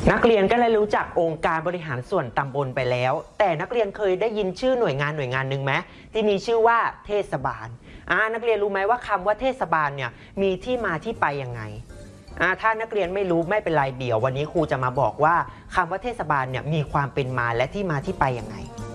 นักเรียนก็เลยรู้จักองค์การบริหารส่วนตำบลไปแล้วแต่นักเรียนเคยได้ยินชื่อหน่วยงานหนึ่งไหมที่มีชื่อว่าเทศบาลนักเรียนรู้ไหมว่าคำว่าเทศบาลเนี่ยมีที่มาที่ไปยังไงถ้านักเรียนไม่รู้ไม่เป็นไรเดี๋ยววันนี้ครูจะมาบอกว่าคำว่าเทศบาลเนี่ยมีความเป็นมาและที่มาที่ไปยังไง